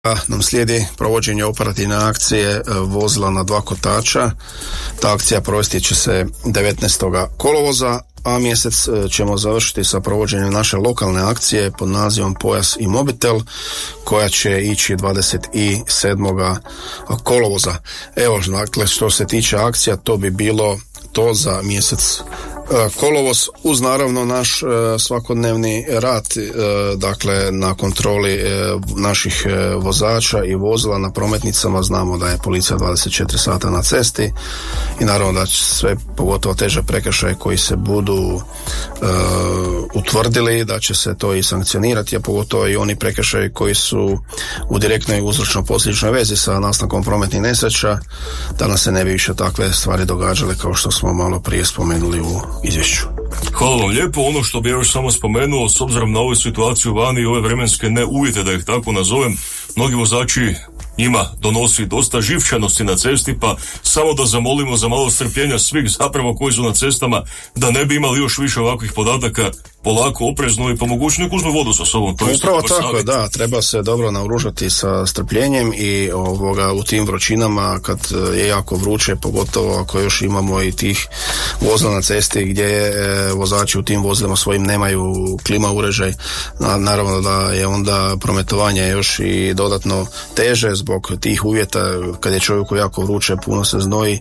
nam slijedi provođenje operativne akcije vozila na dva kotača. Ta akcija provesti će se 19. kolovoza, a mjesec ćemo završiti sa provođenjem naše lokalne akcije pod nazivom Pojas i mobitel, koja će ići 27. kolovoza. Evo, dakle, što se tiče akcija, to bi bilo to za mjesec kolovoz, uz naravno naš svakodnevni rad, dakle na kontroli naših vozača i vozila na prometnicama. Znamo da je policija 24 sata na cesti i naravno da će sve, pogotovo teže prekršaje koji se budu utvrdili, da će se to i sankcionirati, a pogotovo i oni prekršaji koji su u direktnoj uzročno-posljedičnoj vezi sa nastankom prometnih nesreća, da nam se ne bi više takve stvari događale kao što smo malo prije spomenuli u izvješću. Hvala vam lijepo. Ono što bih još samo spomenuo, s obzirom na ovu situaciju vani i ove vremenske neuvjete, da ih tako nazovem, mnogi vozači, njima donosi dosta živčanosti na cesti, pa samo da zamolimo za malo strpljenja svih zapravo koji su na cestama, da ne bi imali još više ovakvih podataka, polako, oprezno i po mogućnosti nek uzmu vodu sa sobom. To upravo tako, da, treba se dobro naoružati sa strpljenjem i u tim vrućinama kad je jako vruće, pogotovo ako još imamo i tih vozila na cesti gdje vozači u tim vozilima svojim nemaju klima uređaj, naravno da je onda prometovanje još i dodatno teže zbog tih uvjeta. Kad je čovjeku jako vruće, puno se znoji,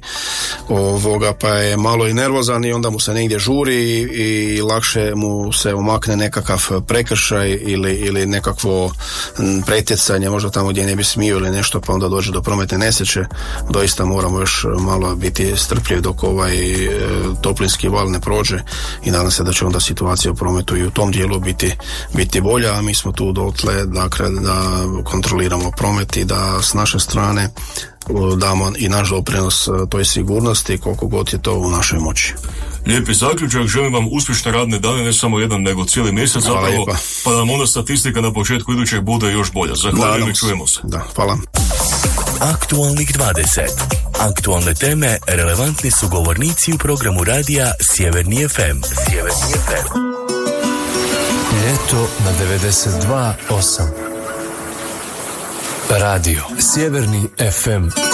pa je malo i nervozan i onda mu se negdje žuri i lakše mu se umakne nekakav prekršaj ili nekakvo pretjecanje, možda tamo gdje ne bi smio ili nešto, pa onda dođe do prometne nesreće. Doista moramo još malo biti strpljivi dok ovaj toplinski val ne prođe i nadam se da će onda situacija u prometu i u tom dijelu biti bolja, a mi smo tu dotle, dakle, da kontroliramo promet i da s naše strane damo i naš doprinos toj sigurnosti koliko god je to u našoj moći. Lijepi zaključak, želim vam uspješne radne dane, ne samo jedan nego cijeli mjesec zapravo, pa da onda statistika na početku idućeg bude još bolja. Zahvaljujem i čujemo se. Da, hvala. Aktualnih 20. Aktualne teme relevantni su govornici u programu radija Sjeverni FM. Sjeverni FM. Ljeto na 92.8. Radio Sjeverni FM.